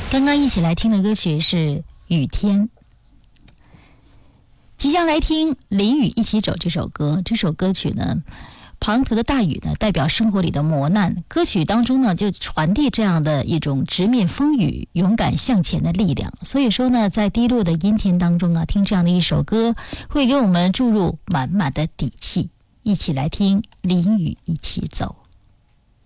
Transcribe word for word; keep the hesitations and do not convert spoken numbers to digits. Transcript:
刚刚一起来听的歌曲是《雨天》，即将来听《淋雨一起走》这首歌。这首歌曲呢，滂沱的大雨呢，代表生活里的磨难。歌曲当中呢，就传递这样的一种直面风雨、勇敢向前的力量。所以说呢，在低落的阴天当中啊，听这样的一首歌，会给我们注入满满的底气。一起来听《淋雨一起走》。